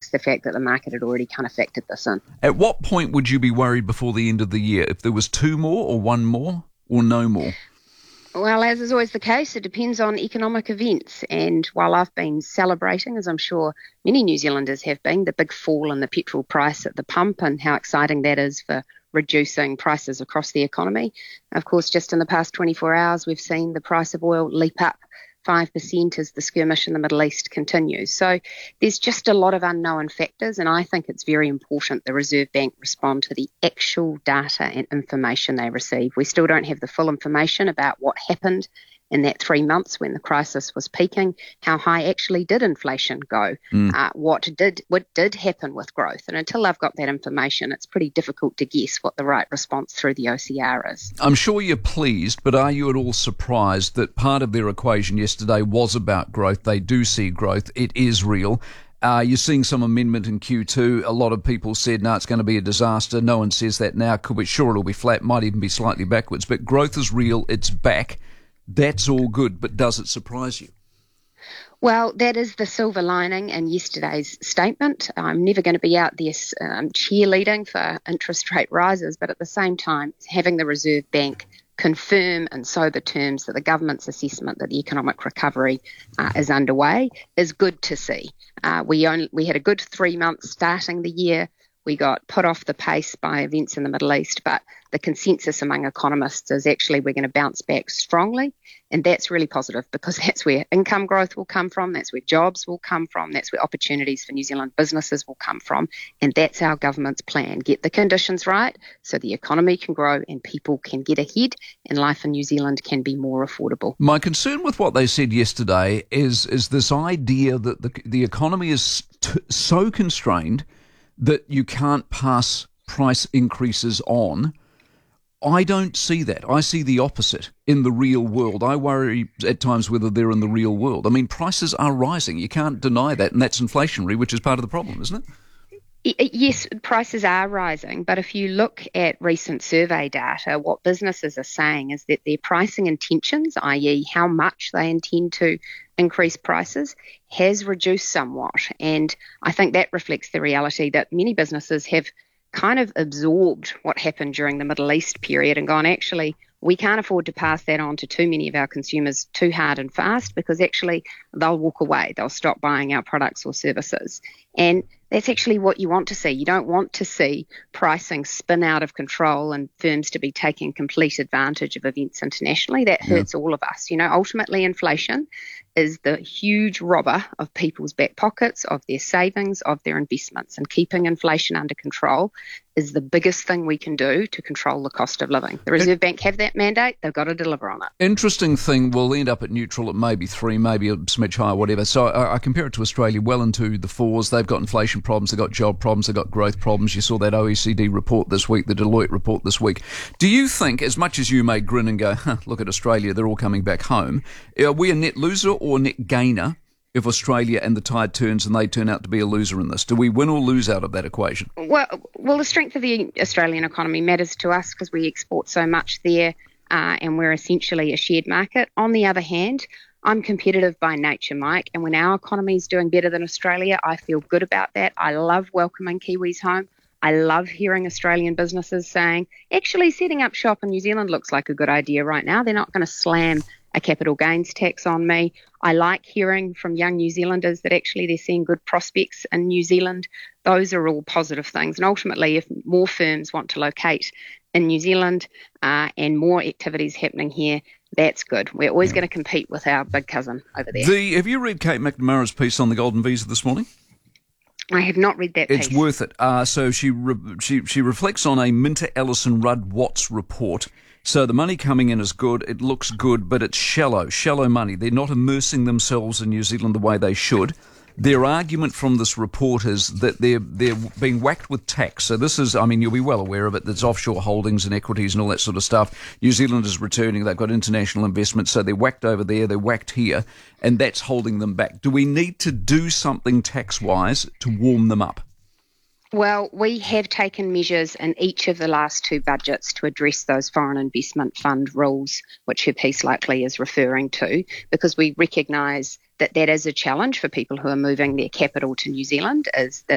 reflects the fact that the market had already kind of factored this in. At what point would you be worried before the end of the year? If there was two more or one more or no more? Well, as is always the case, it depends on economic events. And while I've been celebrating, as I'm sure many New Zealanders have been, the big fall in the petrol price at the pump and how exciting that is for reducing prices across the economy. Of course, just in the past 24 hours, we've seen the price of oil leap up 5% as the skirmish in the Middle East continues. So there's just a lot of unknown factors, and I think it's very important the Reserve Bank respond to the actual data and information they receive. We still don't have the full information about what happened in that 3 months when the crisis was peaking. How high actually did inflation go? What did happen with growth? And until I've got that information, it's pretty difficult to guess what the right response through the OCR is. I'm sure you're pleased, but are you at all surprised that part of their equation yesterday was about growth? They do see growth. It is real. You're seeing some amendment in Q2. A lot of people said, no, it's going to be a disaster. No one says that now. Could be sure it'll be flat, might even be slightly backwards. But growth is real. It's back. That's all good, but does it surprise you? Well, that is the silver lining in yesterday's statement. I'm never going to be out there cheerleading for interest rate rises, but at the same time, having the Reserve Bank confirm in sober terms that the government's assessment that the economic recovery is underway is good to see. We had a good 3 months starting the year. We got put off the pace by events in the Middle East, but the consensus among economists is actually we're going to bounce back strongly, and that's really positive because that's where income growth will come from, that's where jobs will come from, that's where opportunities for New Zealand businesses will come from, and that's our government's plan. Get the conditions right so the economy can grow and people can get ahead and life in New Zealand can be more affordable. My concern with what they said yesterday is this idea that the economy is so constrained that you can't pass price increases on. I don't see that. I see the opposite in the real world. I worry at times whether they're in the real world. I mean, prices are rising. You can't deny that, and that's inflationary, which is part of the problem, isn't it? Yes, prices are rising, but if you look at recent survey data, what businesses are saying is that their pricing intentions, i.e. how much they intend to increase prices, has reduced somewhat. And I think that reflects the reality that many businesses have kind of absorbed what happened during the Middle East period and gone, actually, we can't afford to pass that on to too many of our consumers too hard and fast because actually they'll walk away. They'll stop buying our products or services. And that's actually what you want to see. You don't want to see pricing spin out of control and firms to be taking complete advantage of events internationally. That hurts all of us. Ultimately inflation is the huge robber of people's back pockets, of their savings, of their investments. And keeping inflation under control is the biggest thing we can do to control the cost of living. The Reserve Bank have that mandate. They've got to deliver on it. Interesting thing, we'll end up at neutral at maybe 3, maybe a smidge higher, whatever. So I compare it to Australia well into the 4s. They've got inflation problems, they've got job problems, they've got growth problems. You saw that OECD report this week, the Deloitte report this week. Do you think, as much as you may grin and go, look at Australia, they're all coming back home, are we a net loser or net gainer if Australia and the tide turns and they turn out to be a loser in this? Do we win or lose out of that equation? Well, the strength of the Australian economy matters to us because we export so much there and we're essentially a shared market. On the other hand, I'm competitive by nature, Mike, and when our economy is doing better than Australia, I feel good about that. I love welcoming Kiwis home. I love hearing Australian businesses saying, actually setting up shop in New Zealand looks like a good idea right now. They're not going to slam a capital gains tax on me. I like hearing from young New Zealanders that actually they're seeing good prospects in New Zealand. Those are all positive things. And ultimately, if more firms want to locate in New Zealand and more activities happening here, that's good. We're always going to compete with our big cousin over there. Have you read Kate McNamara's piece on the Golden Visa this morning? I have not read that piece. It's worth it. So she reflects on a Minter Ellison Rudd Watts report. So the money coming in is good, it looks good, but it's shallow money. They're not immersing themselves in New Zealand the way they should. Their argument from this report is that they're being whacked with tax. So this is, you'll be well aware of it, there's offshore holdings and equities and all that sort of stuff. New Zealand is returning, they've got international investment, so they're whacked over there, they're whacked here, and that's holding them back. Do we need to do something tax-wise to warm them up? Well, we have taken measures in each of the last 2 budgets to address those foreign investment fund rules, which her piece likely is referring to, because we recognise that is a challenge for people who are moving their capital to New Zealand, is